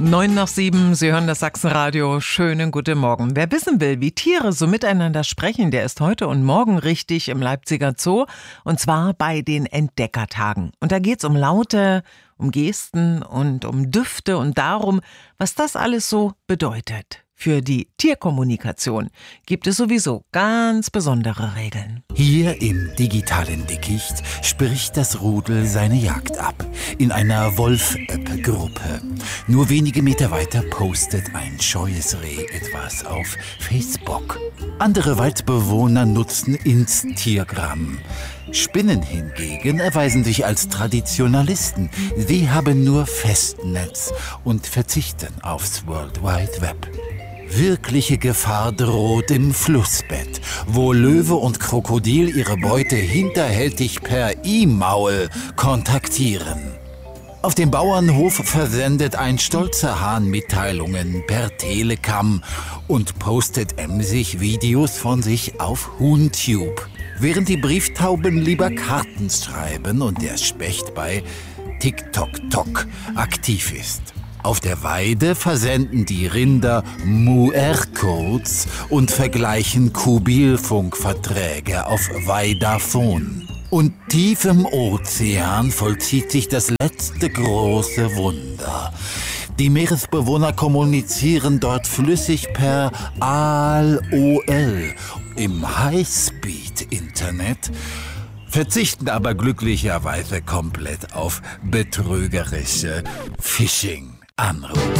9:07, Sie hören das Sachsenradio. Schönen guten Morgen. Wer wissen will, wie Tiere so miteinander sprechen, der ist heute und morgen richtig im Leipziger Zoo. Und zwar bei den Entdeckertagen. Und da geht's um Laute, um Gesten und um Düfte und darum, was das alles so bedeutet. Für die Tierkommunikation gibt es sowieso ganz besondere Regeln. Hier im digitalen Dickicht spricht das Rudel seine Jagd ab. In einer Wolf-App-Gruppe. Nur wenige Meter weiter postet ein scheues Reh etwas auf Facebook. Andere Waldbewohner nutzen Instagram. Spinnen hingegen erweisen sich als Traditionalisten. Sie haben nur Festnetz und verzichten aufs World Wide Web. Wirkliche Gefahr droht im Flussbett, wo Löwe und Krokodil ihre Beute hinterhältig per E-Mail kontaktieren. Auf dem Bauernhof versendet ein stolzer Hahn Mitteilungen per Telegram und postet emsig Videos von sich auf HuhnTube, während die Brieftauben lieber Karten schreiben und der Specht bei TikTok aktiv ist. Auf der Weide versenden die Rinder QR-Codes und vergleichen Mobilfunkverträge auf Vodafone. Und tief im Ozean vollzieht sich das letzte große Wunder. Die Meeresbewohner kommunizieren dort flüssig per AOL im Highspeed-Internet, verzichten aber glücklicherweise komplett auf betrügerische Phishing-Anrufe.